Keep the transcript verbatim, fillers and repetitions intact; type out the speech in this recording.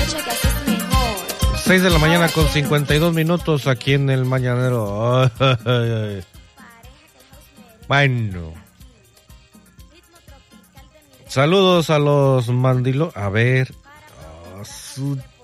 seis de la mañana con cincuenta y dos minutos aquí en el Mañanero. Ay, ay, ay. Bueno. Saludos a los mandilos. A ver. Oh, su